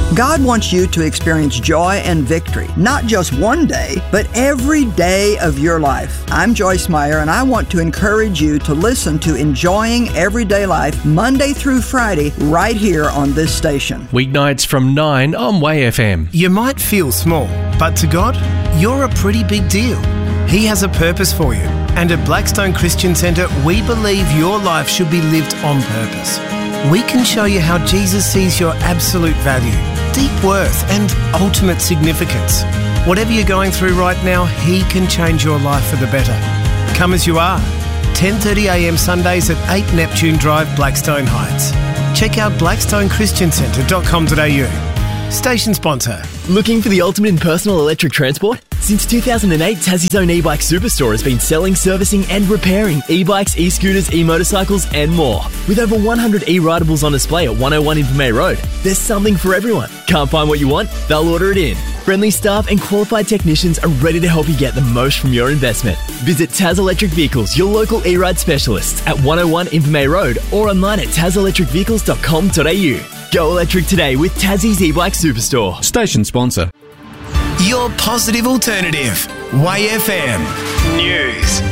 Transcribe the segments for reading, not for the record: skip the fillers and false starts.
God wants you to experience joy and victory, not just one day, but every day of your life. I'm Joyce Meyer, and I want to encourage you to listen to Enjoying Everyday Life Monday through Friday right here on this station. Weeknights from 9 on Way FM. You might feel small, but to God, you're a pretty big deal. He has a purpose for you. And at Blackstone Christian Centre, we believe your life should be lived on purpose. We can show you how Jesus sees your absolute value, deep worth and ultimate significance. Whatever you're going through right now, He can change your life for the better. Come as you are. 10:30am Sundays at 8 Neptune Drive, Blackstone Heights. Check out blackstonechristiancentre.com.au. Station sponsor. Looking for the ultimate in personal electric transport? Since 2008, Tassie's own e-bike superstore has been selling, servicing and repairing e-bikes, e-scooters, e-motorcycles and more. With over 100 e-ridables on display at 101 Invermay Road, there's something for everyone. Can't find what you want? They'll order it in. Friendly staff and qualified technicians are ready to help you get the most from your investment. Visit Taz Electric Vehicles, your local e-ride specialists at 101 Invermay Road or online at tazelectricvehicles.com.au. Go electric today with Tassie's e-bike superstore. Station sponsor. Your positive alternative. Way FM News.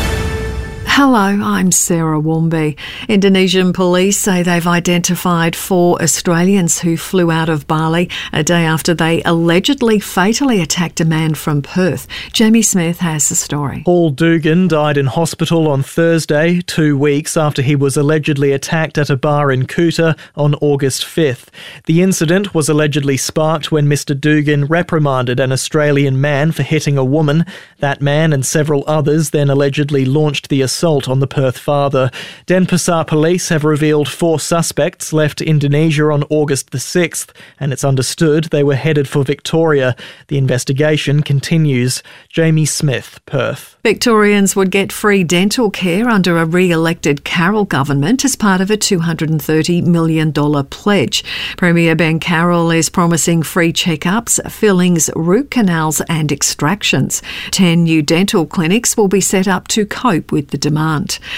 Hello, I'm Sarah Warmby. Indonesian police say they've identified 4 Australians who flew out of Bali a day after they allegedly fatally attacked a man from Perth. Jamie Smith has the story. Paul Dugan died in hospital on Thursday, 2 weeks after he was allegedly attacked at a bar in Kuta on August 5th. The incident was allegedly sparked when Mr Dugan reprimanded an Australian man for hitting a woman. That man and several others then allegedly launched the assault on the Perth father. Denpasar police have revealed 4 suspects left Indonesia on August the 6th, and it's understood they were headed for Victoria. The investigation continues. Jamie Smith, Perth. Victorians would get free dental care under a re-elected Carroll government as part of a $230 million pledge. Premier Ben Carroll is promising free checkups, fillings, root canals and extractions. 10 new dental clinics will be set up to cope with the demand.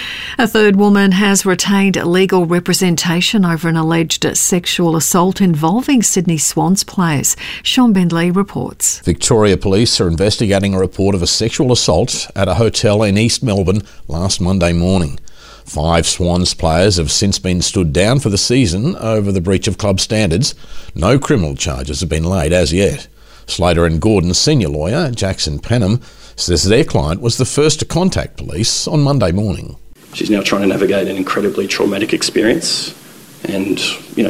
A third woman has retained legal representation over an alleged sexual assault involving Sydney Swans players. Sean Bendley reports. Victoria Police are investigating a report of a sexual assault at a hotel in East Melbourne last Monday morning. 5 Swans players have since been stood down for the season over the breach of club standards. No criminal charges have been laid as yet. Slater and Gordon's senior lawyer, Jackson Penham, says their client was the first to contact police on Monday morning. She's now trying to navigate an incredibly traumatic experience and,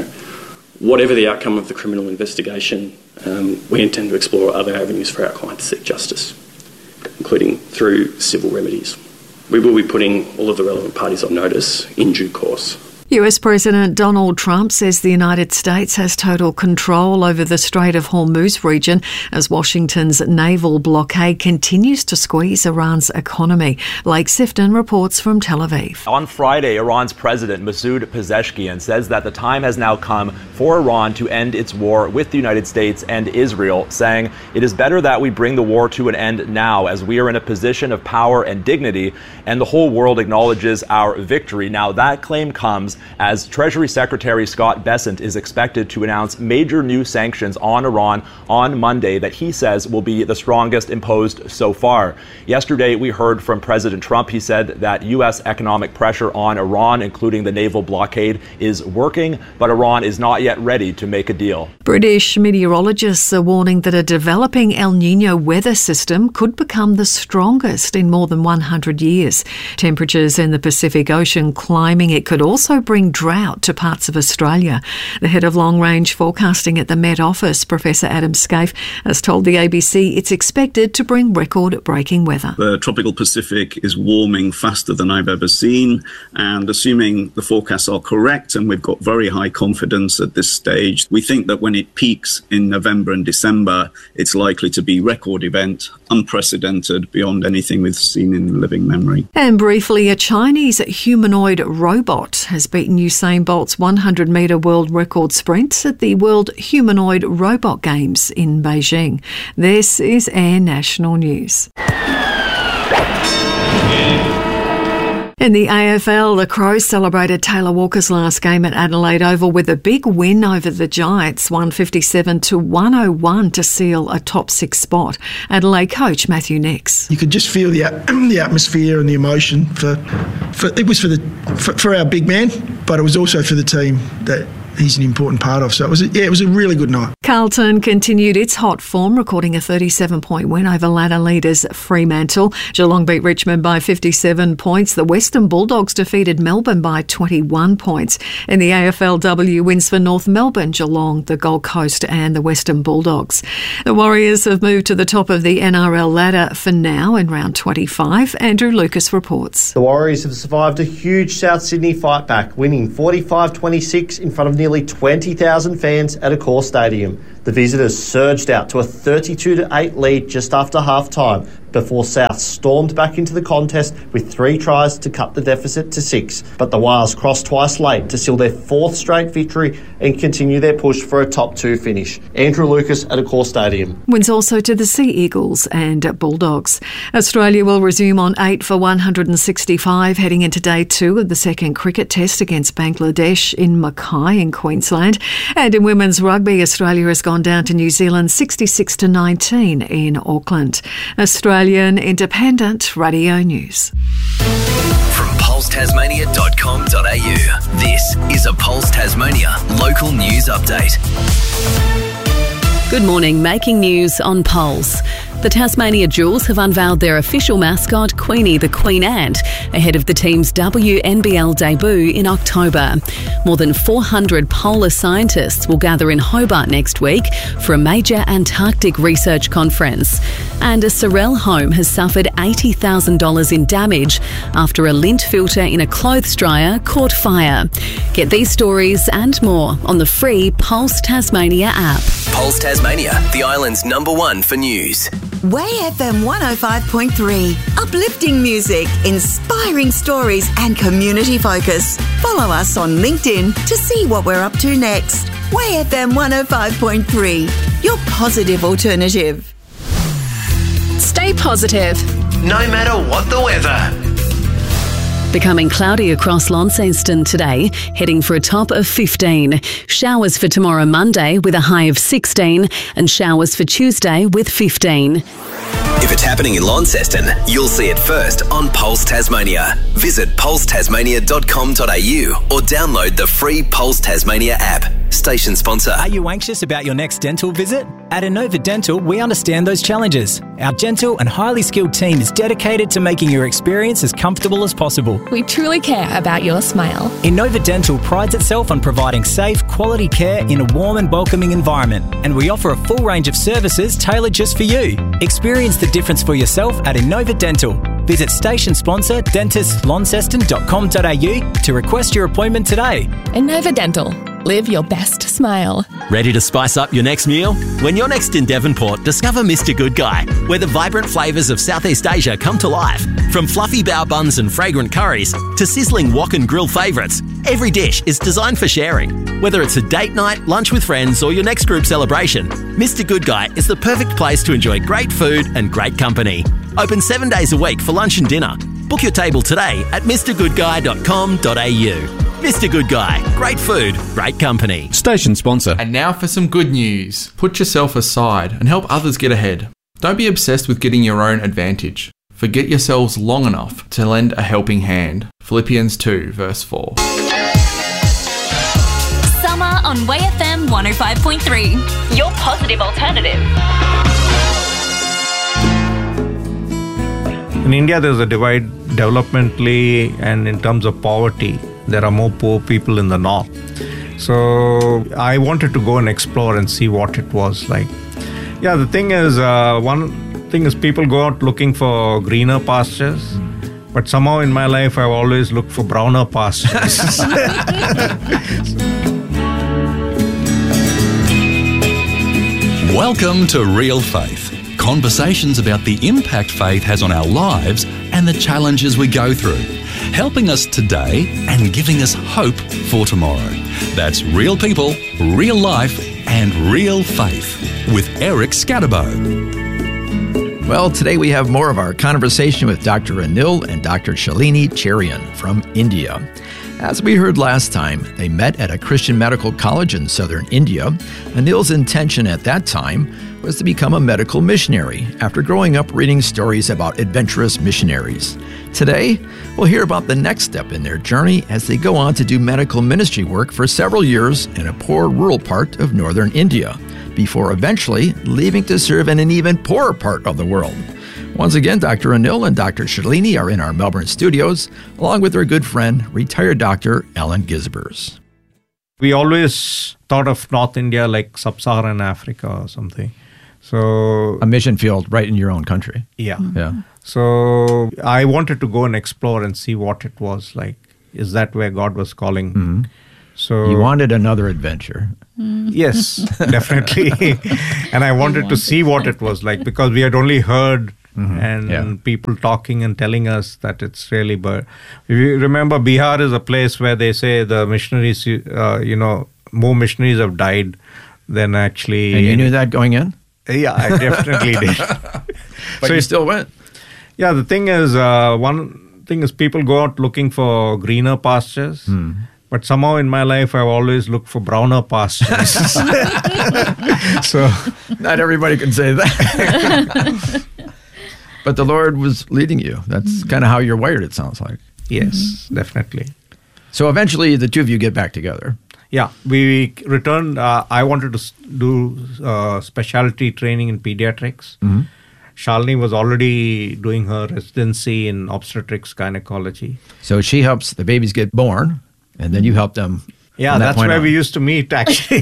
whatever the outcome of the criminal investigation, we intend to explore other avenues for our client to seek justice, including through civil remedies. We will be putting all of the relevant parties on notice in due course. US President Donald Trump says the United States has total control over the Strait of Hormuz region as Washington's naval blockade continues to squeeze Iran's economy. Blake Sifton reports from Tel Aviv. On Friday, Iran's President Masoud Pezeshkian says that the time has now come for Iran to end its war with the United States and Israel, saying it is better that we bring the war to an end now as we are in a position of power and dignity and the whole world acknowledges our victory. Now that claim comes as Treasury Secretary Scott Bessent is expected to announce major new sanctions on Iran on Monday that he says will be the strongest imposed so far. Yesterday, we heard from President Trump. He said that U.S. economic pressure on Iran, including the naval blockade, is working, but Iran is not yet ready to make a deal. British meteorologists are warning that a developing El Niño weather system could become the strongest in more than 100 years. Temperatures in the Pacific Ocean climbing. It could also bring drought to parts of Australia. The head of long-range forecasting at the Met Office, Professor Adam Scaife, has told the ABC it's expected to bring record-breaking weather. The tropical Pacific is warming faster than I've ever seen, and assuming the forecasts are correct, and we've got very high confidence at this stage, we think that when it peaks in November and December, it's likely to be record event, unprecedented beyond anything we've seen in living memory. And briefly, a Chinese humanoid robot has beaten Usain Bolt's 100-metre world record sprint at the World Humanoid Robot Games in Beijing. This is Air National News. In the AFL, the Crows celebrated Taylor Walker's last game at Adelaide Oval with a big win over the Giants, 157-101 to seal a top 6 spot. Adelaide coach Matthew Nix. You could just feel the atmosphere and the emotion. It was for our big man, but it was also for the team that he's an important part of. So it was a really good night. Carlton continued its hot form, recording a 37-point win over ladder leaders Fremantle. Geelong beat Richmond by 57 points. The Western Bulldogs defeated Melbourne by 21 points. In the AFLW, wins for North Melbourne, Geelong, the Gold Coast and the Western Bulldogs. The Warriors have moved to the top of the NRL ladder for now in round 25. Andrew Lucas reports. The Warriors have survived a huge South Sydney fight back, winning 45-26 in front of nearly 20,000 fans at Accor Stadium. The visitors surged out to a 32-8 lead just after half-time before South stormed back into the contest with 3 tries to cut the deficit to 6. But the Wars crossed twice late to seal their 4th straight victory and continue their push for a top 2 finish. Andrew Lucas at Accor Stadium. Wins also to the Sea Eagles and Bulldogs. Australia will resume on 8 for 165, heading into day 2 of the second cricket test against Bangladesh in Mackay in Queensland. And in women's rugby, Australia has gone down to New Zealand 66-19 in Auckland. Australian Independent Radio News. From pulsetasmania.com.au, this is a Pulse Tasmania local news update. Good morning, making news on Pulse. The Tasmania Jewels have unveiled their official mascot, Queenie the Queen Ant, ahead of the team's WNBL debut in October. More than 400 polar scientists will gather in Hobart next week for a major Antarctic research conference. And a Sorell home has suffered $80,000 in damage after a lint filter in a clothes dryer caught fire. Get these stories and more on the free Pulse Tasmania app. Pulse Tasmania, the island's #1 for news. Way FM 105.3. Uplifting music, inspiring stories and community focus. Follow us on LinkedIn to see what we're up to next. Way FM 105.3. Your positive alternative. Stay positive, no matter what the weather. Becoming cloudy across Launceston today, heading for a top of 15. Showers for tomorrow Monday with a high of 16 and showers for Tuesday with 15. If it's happening in Launceston, you'll see it first on Pulse Tasmania. Visit pulsetasmania.com.au or download the free Pulse Tasmania app. Station sponsor. Are you anxious about your next dental visit? At Inova Dental, we understand those challenges. Our gentle and highly skilled team is dedicated to making your experience as comfortable as possible. We truly care about your smile. Inova Dental prides itself on providing safe, quality care in a warm and welcoming environment. And we offer a full range of services tailored just for you. Experience the difference for yourself at Inova Dental. Visit station sponsor dentistlaunceston.com.au to request your appointment today. Inova Dental. Live your best smile. Ready to spice up your next meal? When you're next in Devonport, discover Mr. Good Guy, where the vibrant flavours of Southeast Asia come to life. From fluffy bao buns and fragrant curries to sizzling wok and grill favourites, every dish is designed for sharing. Whether it's a date night, lunch with friends or your next group celebration, Mr. Good Guy is the perfect place to enjoy great food and great company. Open 7 days a week for lunch and dinner. Book your table today at mrgoodguy.com.au. Mr. Good Guy. Great food, great company. Station sponsor. And now for some good news. Put yourself aside and help others get ahead. Don't be obsessed with getting your own advantage. Forget yourselves long enough to lend a helping hand. Philippians 2 verse 4. Summer on Way FM 105.3. Your positive alternative. In India, there's a divide developmentally and in terms of poverty. There are more poor people in the north. So I wanted to go and explore and see what it was like. Yeah, the thing is, one thing is people go out looking for greener pastures. But somehow in my life, I've always looked for browner pastures. Welcome to Real Faith. Conversations about the impact faith has on our lives and the challenges we go through. Helping us today and giving us hope for tomorrow. That's real people, real life and real faith with Eric Scatterbo. Well, today we have more of our conversation with Dr. Anil and Dr. Shalini Cherian from India. As we heard last time, they met at a Christian medical college in southern India. Anil's intention at that time was to become a medical missionary after growing up reading stories about adventurous missionaries. Today, we'll hear about the next step in their journey as they go on to do medical ministry work for several years in a poor rural part of northern India, before eventually leaving to serve in an even poorer part of the world. Once again, Dr. Anil and Dr. Shalini are in our Melbourne studios, along with their good friend, retired Dr. Alan Gisbers. We always thought of North India like sub-Saharan Africa or something. So a mission field right in your own country. Yeah. Yeah. So I wanted to go and explore and see what it was like. Is that where God was calling? Mm-hmm. So you wanted another adventure. Yes, definitely. And I wanted to see what it was like because we had only heard people talking and telling us that it's really. But if you remember, Bihar is a place where they say the missionaries, more missionaries have died than actually. And you knew that going in? Yeah, I definitely did. But so you still went. Yeah, the thing is, one thing is people go out looking for greener pastures. But somehow in my life, I've always looked for browner pastures. So not everybody can say that. But the Lord was leading you. That's kind of how you're wired, it sounds like. Yes, definitely. So eventually the two of you get back together. Yeah, we returned. I wanted to do specialty training in pediatrics. Mm-hmm. Shalini was already doing her residency in obstetrics gynecology. So she helps the babies get born, and then you help them. Yeah, that's where we used to meet, actually.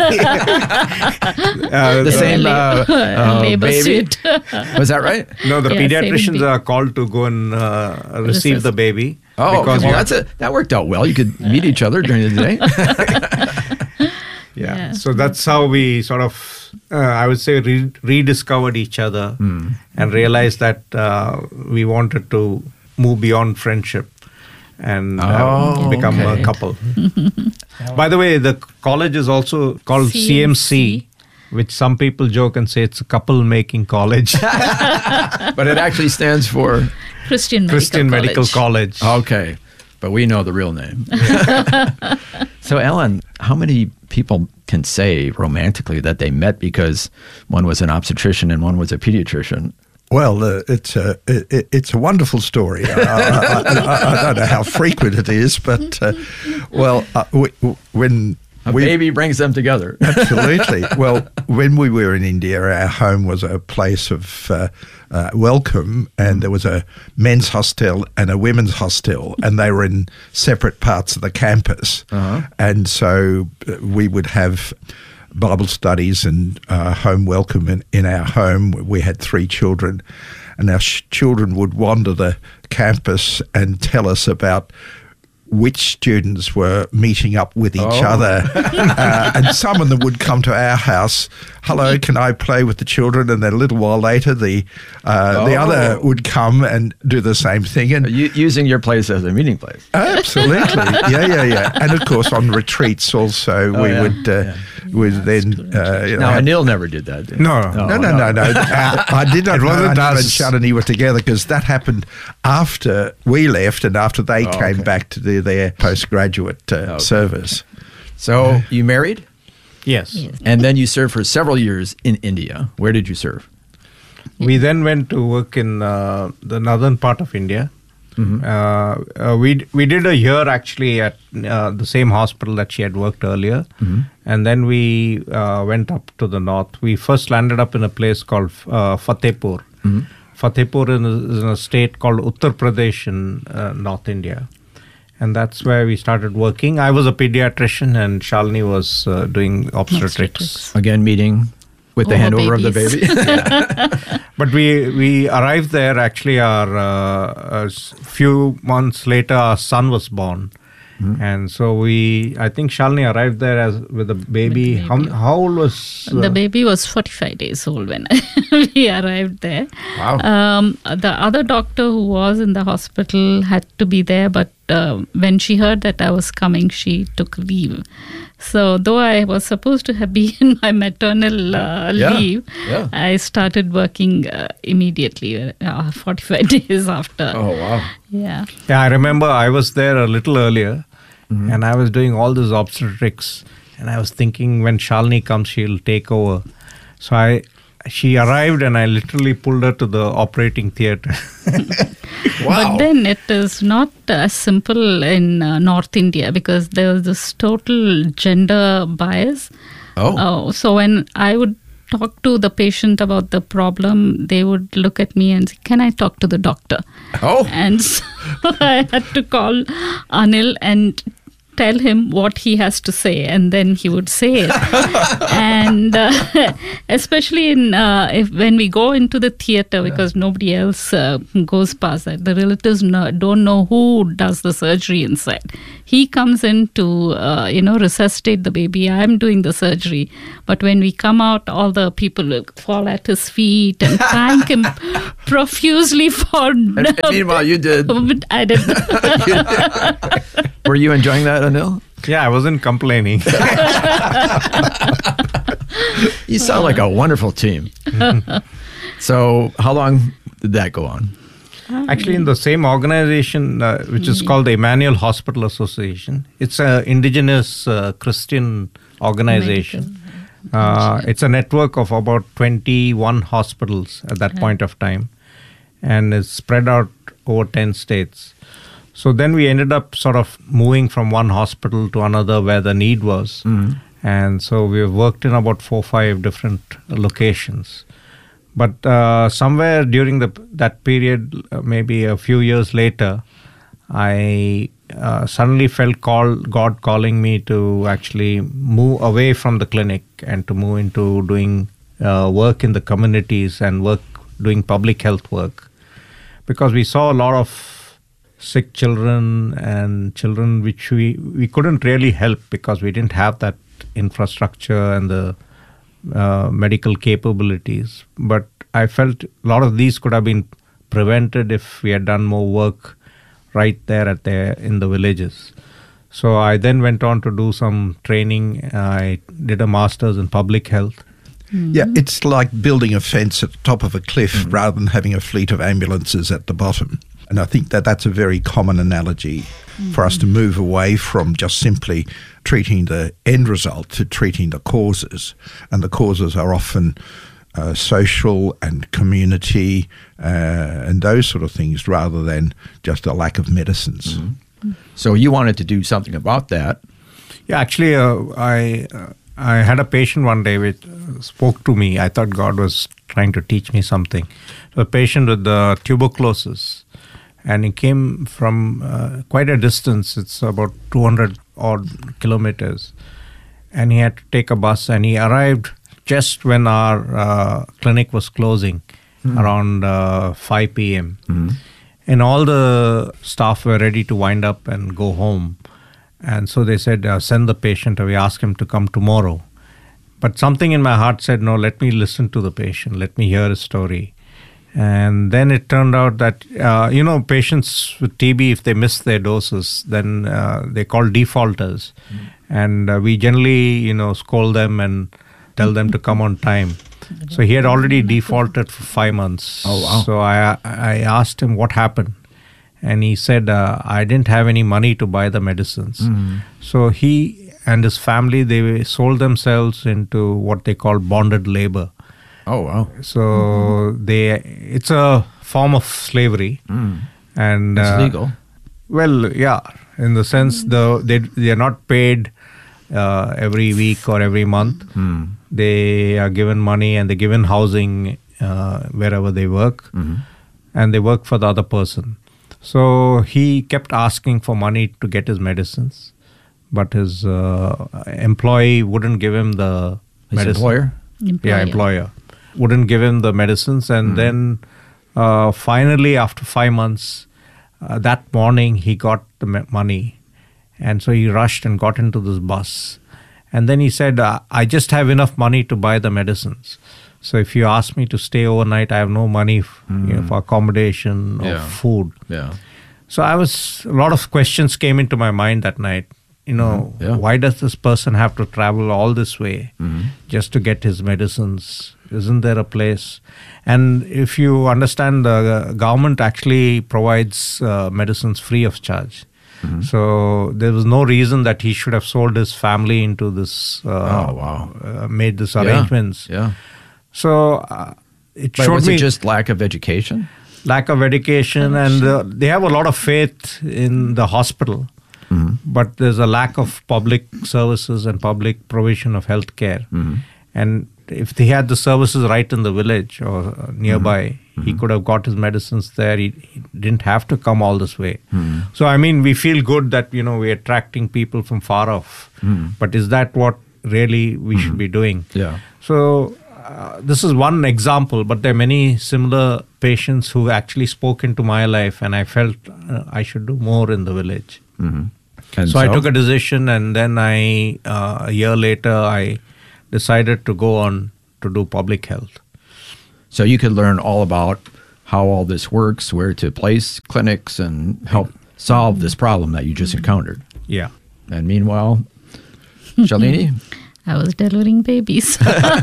The same baby suit. Was that right? No, the pediatricians are called to go and receive the baby. Oh, because that worked out well. You could meet each other during the day. Yeah, so that's how we sort of, I would say, rediscovered each other and realized that we wanted to move beyond friendship and become a couple. By the way, the college is also called CMC, which some people joke and say it's a couple-making college. But it actually stands for? Christian Medical College. Okay, but we know the real name. So, Ellen, how many people can say romantically that they met because one was an obstetrician and one was a pediatrician? Well, it's a wonderful story. I don't know how frequent it is, but when a baby brings them together. Absolutely. Well, when we were in India, our home was a place of welcome, and there was a men's hostel and a women's hostel, and they were in separate parts of the campus. And so we would have Bible studies and home welcome in our home. We had 3 children, and our children would wander the campus and tell us about which students were meeting up with each other. And some of them would come to our house. Hello, can I play with the children? And then a little while later, the other would come and do the same thing. And using your place as a meeting place. Absolutely. Yeah. And of course, on retreats also, we would then... Now, Anil never did that, did he? No. I did not. It wasn't us. Shalini were together because that happened after we left and after they came back to their postgraduate service. So you married? Yes. And then you served for several years in India. Where did you serve? We then went to work in the northern part of India. We did a year actually at the same hospital that she had worked earlier. And then we went up to the north. We first landed up in a place called Fatehpur. Fatehpur is in a state called Uttar Pradesh in North India. And that's where we started working. I was a pediatrician and Shalini was doing obstetrics. Again, meeting with the handover of the baby. But we arrived there actually a few months later, our son was born. And so I think Shalini arrived there with a baby. How old was... The baby was 45 days old when we arrived there. Wow. The other doctor who was in the hospital had to be there, but when she heard that I was coming, she took leave. So though I was supposed to have been in my maternal leave, I started working immediately 45 days after. Oh, wow. Yeah. Yeah, I remember I was there a little earlier and I was doing all this obstetrics and I was thinking when Shalini comes, she'll take over. So she arrived and I literally pulled her to the operating theatre. Wow. But then it is not as simple in North India because there was this total gender bias. So when I would talk to the patient about the problem, they would look at me and say, can I talk to the doctor? And so I had to call Anil and tell him what he has to say, and then he would say it. And especially when we go into the theatre, because nobody else goes past that, the relatives don't know who does the surgery inside. He comes in to resuscitate the baby. I'm doing the surgery, but when we come out, all the people will fall at his feet and thank him profusely for. And meanwhile, you did. I didn't. Were you enjoying that, Anil? Yeah, I wasn't complaining. You sound like a wonderful team. So how long did that go on? Actually, in the same organization, which is called the Emmanuel Hospital Association, it's an indigenous Christian organization. It's a network of about 21 hospitals at that point of time, and it's spread out over 10 states. So then we ended up sort of moving from one hospital to another where the need was. And so we've worked in about 4 or 5 different locations. But somewhere during that period, maybe a few years later, I suddenly felt God calling me to actually move away from the clinic and to move into doing work in the communities and doing public health work. Because we saw a lot of sick children and children which we couldn't really help because we didn't have that infrastructure and the medical capabilities. But I felt a lot of these could have been prevented if we had done more work right there in the villages. So I then went on to do some training. I did a master's in public health. Yeah, it's like building a fence at the top of a cliff rather than having a fleet of ambulances at the bottom. And I think that's a very common analogy for us to move away from just simply treating the end result to treating the causes. And the causes are often social and community and those sort of things rather than just a lack of medicines. So you wanted to do something about that. Yeah, actually, I had a patient one day which spoke to me. I thought God was trying to teach me something. A patient with tuberculosis. And he came from quite a distance. It's about 200 odd kilometers. And he had to take a bus. And he arrived just when our clinic was closing, around 5 p.m. And all the staff were ready to wind up and go home. And so they said, send the patient. We asked him to come tomorrow. But something in my heart said, no, let me listen to the patient. Let me hear his story. And then it turned out that, patients with TB, if they miss their doses, then they're called defaulters. And we generally, scold them and tell them to come on time. So he had already defaulted for 5 months. Oh, wow. So I asked him what happened. And he said, I didn't have any money to buy the medicines. So he and his family, they sold themselves into what they call bonded labor. Oh, wow. So it's a form of slavery. And it's legal. Well, yeah, in the sense they are not paid every week or every month. They are given money and they're given housing wherever they work. And they work for the other person. So he kept asking for money to get his medicines. But his employee wouldn't give him the medicine. His employer? Yeah, employer. Wouldn't give him the medicines. And then finally, after 5 months, that morning he got the money. And so he rushed and got into this bus. And then he said, I just have enough money to buy the medicines. So if you ask me to stay overnight, I have no money for accommodation or food. Yeah. So a lot of questions came into my mind that night. Why does this person have to travel all this way just to get his medicines? Isn't there a place? And if you understand, the government actually provides medicines free of charge. So there was no reason that he should have sold his family into this, made these arrangements. Yeah. So it showed was me... it just lack of education? Lack of education, and they have a lot of faith in the hospital. But there's a lack of public services and public provision of health care. And if they had the services right in the village or nearby, he could have got his medicines there. He didn't have to come all this way. So, I mean, we feel good that, we're attracting people from far off. But is that what really we should be doing? Yeah. So, this is one example, but there are many similar patients who actually spoke into my life, and I felt I should do more in the village. So I took a decision, and then a year later, I decided to go on to do public health. So you could learn all about how all this works, where to place clinics, and help solve this problem that you just encountered. Yeah. And meanwhile, Shalini? I was delivering babies.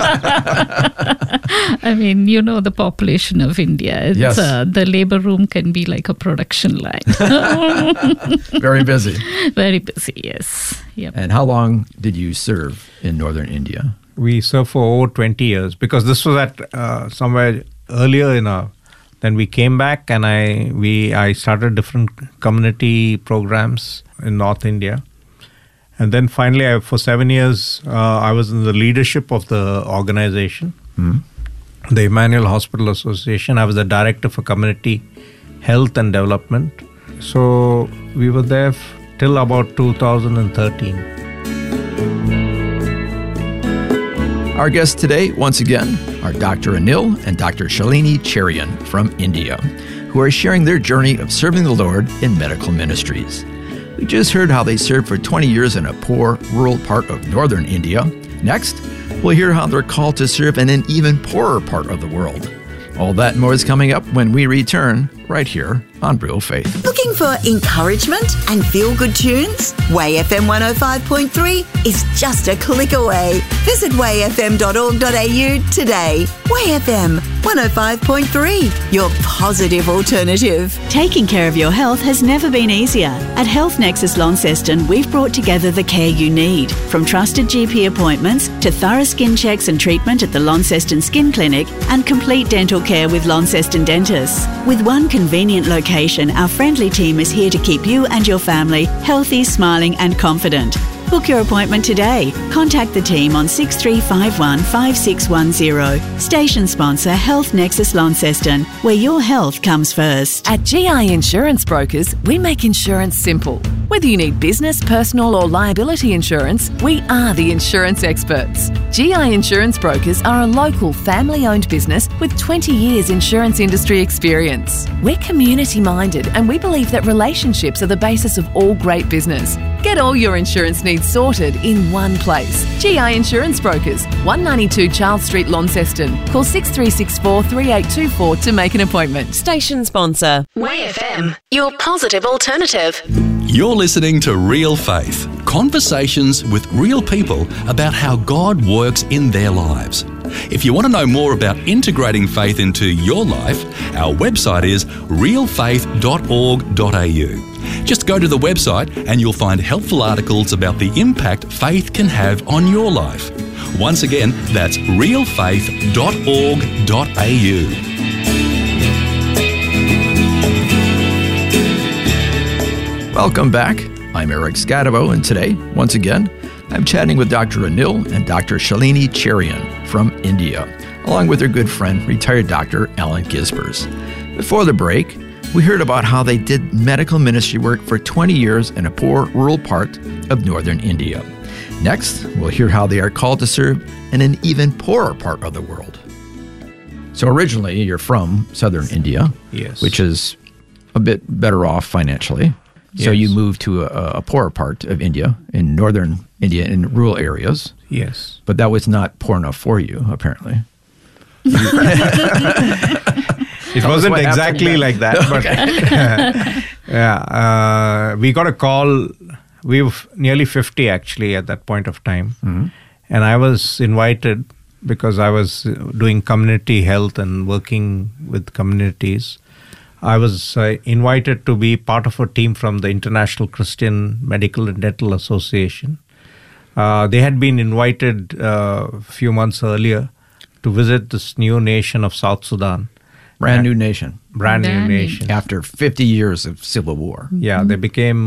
I mean, the population of India. It's, the labor room can be like a production line. Very busy. Very busy, yes. Yep. And how long did you serve in northern India? We served for over 20 years because this was at somewhere earlier then we came back and I started different community programs in North India. And then finally, for 7 years, I was in the leadership of the organization, the Emmanuel Hospital Association. I was the director for community health and development. So we were there till about 2013. Our guests today, once again, are Dr. Anil and Dr. Shalini Cherian from India, who are sharing their journey of serving the Lord in medical ministries. We just heard how they served for 20 years in a poor, rural part of northern India. Next, we'll hear how they're called to serve in an even poorer part of the world. All that and more is coming up when we return right here on Real Faith. Looking for encouragement and feel-good tunes? Way FM 105.3 is just a click away. Visit wayfm.org.au today. Way FM 105.3, your positive alternative. Taking care of your health has never been easier. At Health Nexus Launceston, we've brought together the care you need. From trusted GP appointments to thorough skin checks and treatment at the Launceston Skin Clinic and complete dental care with Launceston Dentists. With one convenient location, our friendly team is here to keep you and your family healthy, smiling and confident. Book your appointment today. Contact the team on 6351 5610. Station sponsor Health Nexus Launceston, where your health comes first. At GI Insurance Brokers, we make insurance simple. Whether you need business, personal or liability insurance, we are the insurance experts. GI Insurance Brokers are a local family-owned business with 20 years insurance industry experience. We're community-minded and we believe that relationships are the basis of all great business. Get all your insurance needs sorted in one place. GI Insurance Brokers, 192 Charles Street, Launceston. Call 6364 3824 to make an appointment. Station sponsor Way FM, your positive alternative. You're listening to Real Faith, conversations with real people about how God works in their lives. If you want to know more about integrating faith into your life, our website is realfaith.org.au. Just go to the website and you'll find helpful articles about the impact faith can have on your life. Once again, that's realfaith.org.au. Welcome back. I'm Eric Scadabo, and today, once again, I'm chatting with Dr. Anil and Dr. Shalini Cherian from India, along with their good friend, retired Dr. Alan Gisbers. Before the break, we heard about how they did medical ministry work for 20 years in a poor rural part of northern India. Next, we'll hear how they are called to serve in an even poorer part of the world. So originally, you're from southern India, yes, which is a bit better off financially. So you moved to a poorer part of India, in northern India, in rural areas. Yes. But that was not poor enough for you, apparently. It wasn't exactly like that. But Yeah, we got a call. We were nearly 50 actually at that point of time. Mm-hmm. And I was invited because I was doing community health and working with communities. I was invited to be part of a team from the International Christian Medical and Dental Association. They had been invited a few months earlier to visit this new nation of South Sudan. Brand new nation. Brand new nation. After 50 years of civil war. Yeah, they became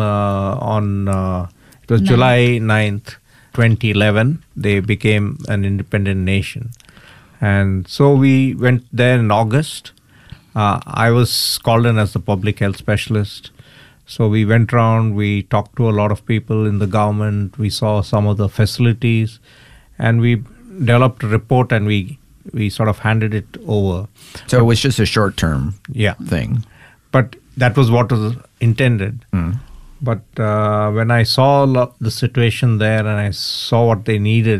it was July 9th, 2011, they became an independent nation. And so we went there in August. I was called in as the public health specialist. So we went around, we talked to a lot of people in the government, we saw some of the facilities, and we developed a report and we sort of handed it over. So it was just a short-term thing. But that was what was intended. But when I saw the situation there and I saw what they needed,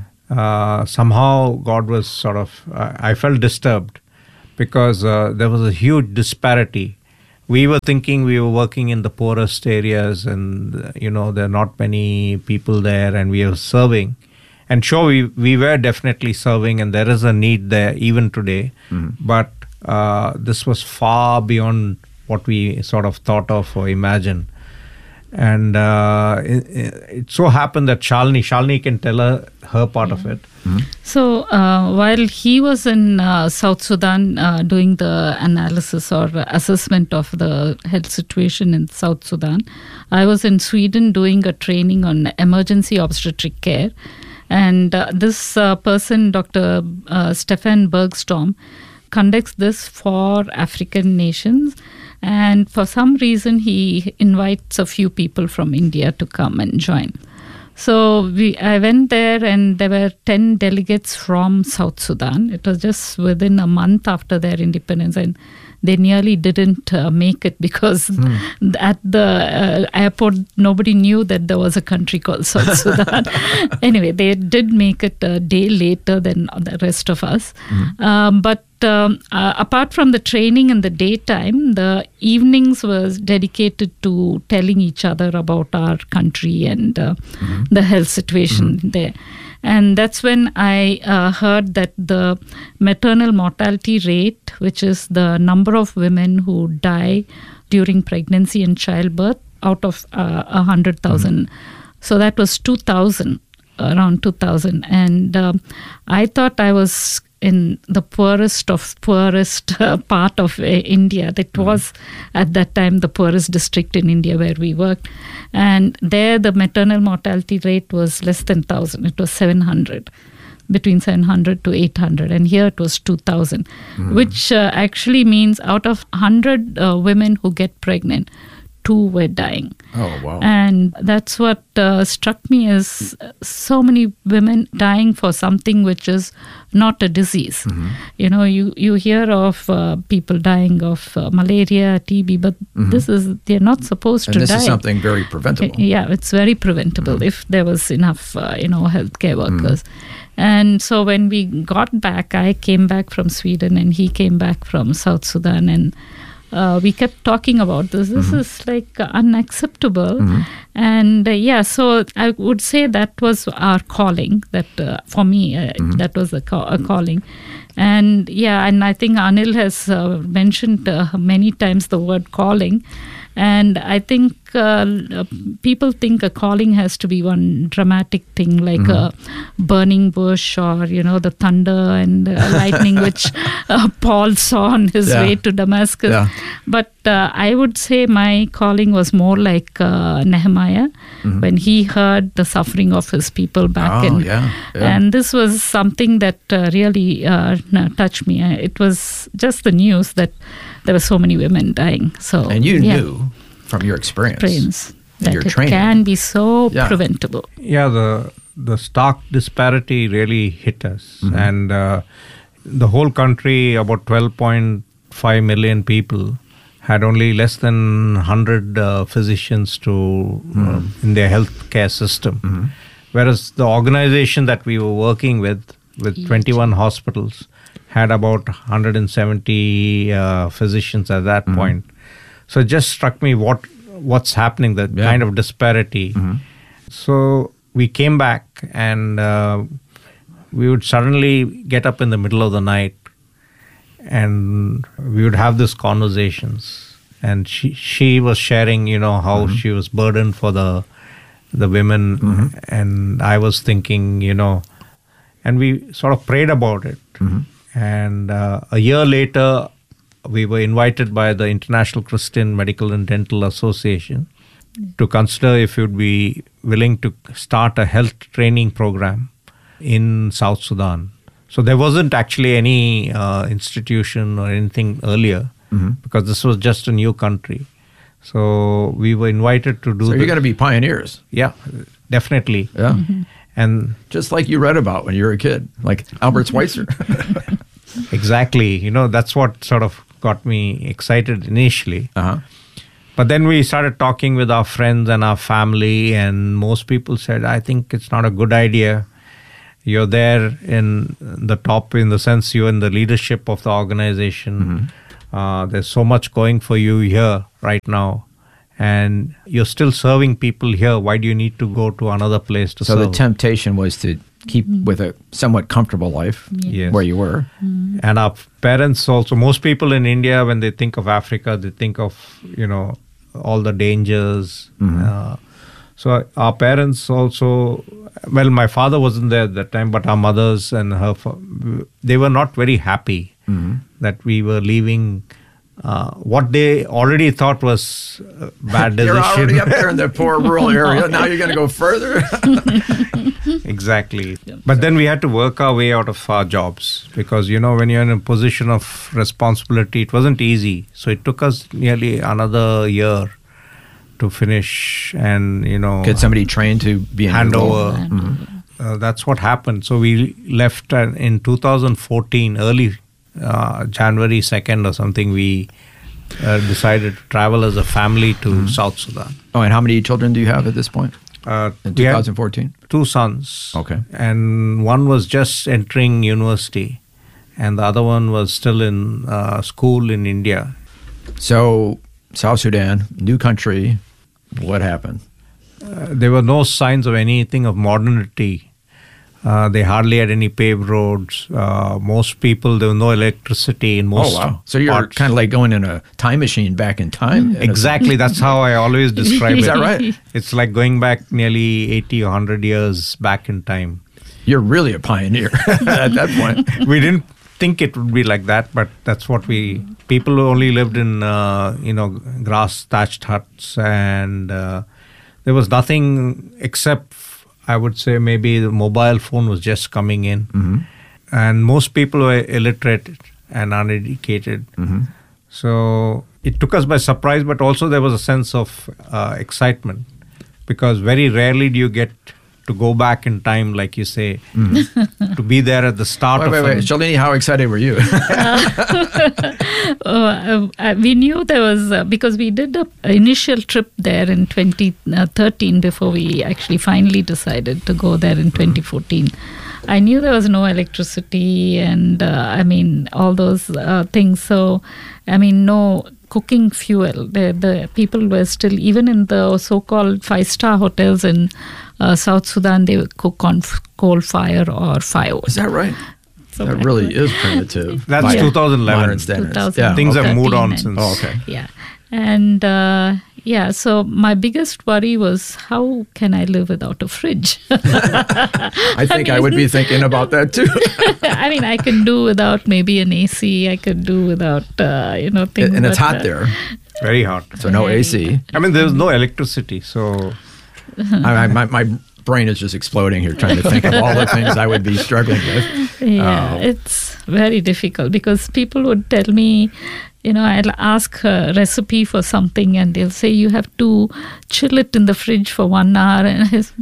somehow God was sort of, I felt disturbed because there was a huge disparity. We were thinking we were working in the poorest areas and, there are not many people there and we were serving. And sure, we were definitely serving and there is a need there even today. But this was far beyond what we sort of thought of or imagined. And it so happened that Shalini can tell her part of it. So while he was in South Sudan doing the analysis or assessment of the health situation in South Sudan, I was in Sweden doing a training on emergency obstetric care. And this person, Dr. Stefan Bergstrom, conducts this for African nations. And for some reason, he invites a few people from India to come and join. So I went there and there were 10 delegates from South Sudan. It was just within a month after their independence, and they nearly didn't make it because at the airport, nobody knew that there was a country called South Sudan. Anyway, they did make it a day later than the rest of us. But apart from the training in the daytime, the evenings was dedicated to telling each other about our country and the health situation there. And that's when I heard that the maternal mortality rate, which is the number of women who die during pregnancy and childbirth out of 100,000. So that was 2,000, around 2,000. And I thought I was in the poorest part of India. That was at that time the poorest district in India where we worked. And there the maternal mortality rate was less than 1,000. It was 700, between 700 to 800. And here it was 2,000, which actually means out of 100 women who get pregnant, 2 were dying. Oh, wow. And that's what struck me as so many women dying for something which is not a disease. You hear of people dying of malaria, TB, but they're not supposed to die. And this is something very preventable. Yeah, it's very preventable if there was enough, healthcare workers. And so when we got back, I came back from Sweden and he came back from South Sudan, and we kept talking about this. This is like unacceptable. And so I would say that was our calling. That for me, that was a calling. And and I think Anil has mentioned many times the word calling. And I think people think a calling has to be one dramatic thing, like a burning bush or, the thunder and lightning, which Paul saw on his way to Damascus. Yeah. But I would say my calling was more like Nehemiah, when he heard the suffering of his people back in. And this was something that really touched me. It was just the news that there were so many women dying. So, and you knew from your experience that your it training can be so preventable. Yeah, the stark disparity really hit us. And the whole country, about 12.5 million people, had only less than 100 physicians in their healthcare system. Whereas the organization that we were working with 21 hospitals, had about 170 physicians at that point. So it just struck me what's happening, the kind of disparity. So we came back, and we would suddenly get up in the middle of the night, and we would have these conversations. And she was sharing, how she was burdened for the women, and I was thinking, and we sort of prayed about it. And a year later, we were invited by the International Christian Medical and Dental Association to consider if we would be willing to start a health training program in South Sudan. So there wasn't actually any institution or anything earlier, because this was just a new country. So we were invited to do. So you're going to be pioneers. Yeah, definitely. Yeah, and just like you read about when you were a kid, like Albert Schweitzer. Exactly. That's what sort of got me excited initially. But then we started talking with our friends and our family, and most people said, I think it's not a good idea. You're there in the top, in the sense you're in the leadership of the organization. There's so much going for you here right now, and you're still serving people here. Why do you need to go to another place to serve? So the temptation was to keep with a somewhat comfortable life where you were. And our parents also, most people in India, when they think of Africa, they think of, all the dangers. So our parents also, well, my father wasn't there at that time, but our mothers and they were not very happy that we were leaving what they already thought was a bad decision. You're already up there in the poor rural area. Now you're going to go further. Exactly. But then we had to work our way out of our jobs because, when you're in a position of responsibility, it wasn't easy. So it took us nearly another year to finish and, get somebody trained to be in hand over. That's what happened. So we left in 2014, early January 2nd or something, we decided to travel as a family to South Sudan. Oh, and how many children do you have at this point? In 2014? 2 sons. Okay. And one was just entering university, and the other one was still in school in India. So, South Sudan, new country, what happened? There were no signs of anything of modernity. They hardly had any paved roads. Most people, there was no electricity in most parts. So you're kind of like going in a time machine back in time. Exactly. That's how I always describe it. Is that right? It's like going back nearly 80 or 100 years back in time. You're really a pioneer at that point. We didn't think it would be like that, but that's what people who only lived in, grass thatched huts, and there was nothing except, I would say, maybe the mobile phone was just coming in, and most people were illiterate and uneducated. So it took us by surprise, but also there was a sense of excitement, because very rarely do you get to go back in time, like you say, to be there at the start of it. Wait. Shalini, how excited were you? We knew there was, because we did an initial trip there in 2013 before we actually finally decided to go there in 2014. I knew there was no electricity and, all those things. So, no cooking fuel. The people were still, even in the so-called 5-star hotels in South Sudan, they would cook on coal fire or firewood. Is that right? So that really is primitive. That's 2011. Standards. Yeah. Things have moved on since. Oh, okay. Yeah. And so my biggest worry was, how can I live without a fridge? I think I would be thinking about that too. I can do without maybe an AC. I could do without, things. And it's hot there. Very hot. So no AC. There's no electricity, so... my brain is just exploding here trying to think of all the things I would be struggling with. Yeah, it's very difficult because people would tell me, I'll ask a recipe for something and they'll say you have to chill it in the fridge for 1 hour, and I say,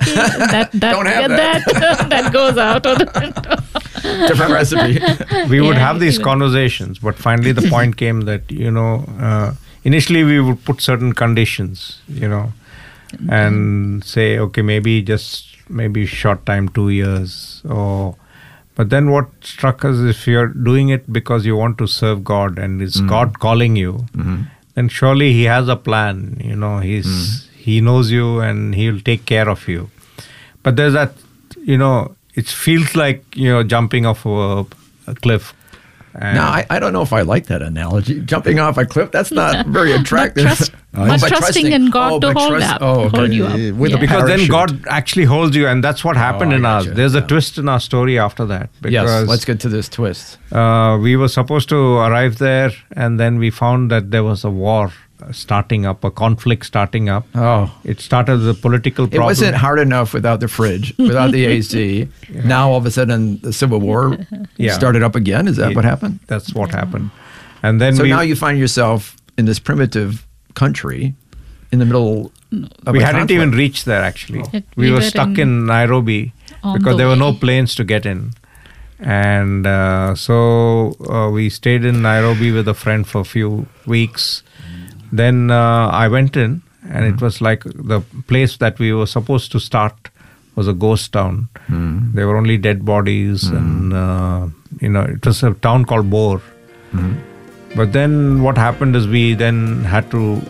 that goes out of the window. Different recipe. We would have these conversations, but finally the point came that, initially we would put certain conditions, and say, okay, maybe short time, 2 years, but then what struck us, if you're doing it because you want to serve God and it's God calling you, then surely he has a plan. He knows you and he'll take care of you. But there's that, it feels like jumping off a cliff. Now, I don't know if I like that analogy. Jumping off a cliff, that's not very attractive. But trusting in God to hold you up. Because then God actually holds you, and that's what happened in ours. There's a twist in our story after that. Yes, let's get to this twist. We were supposed to arrive there, and then we found that there was a war starting up, a conflict starting up. It started with a political problem. It wasn't hard enough without the fridge, without the AC. Now all of a sudden the Civil War started up again. Is that what happened? That's what happened. And then now you find yourself in this primitive country in the middle of we hadn't even reached there actually. We were stuck in Nairobi because there were no planes to get in. And so we stayed in Nairobi with a friend for a few weeks. Then I went in, and it was like the place that we were supposed to start was a ghost town. There were only dead bodies, and it was a town called Bor. But then what happened is we then had to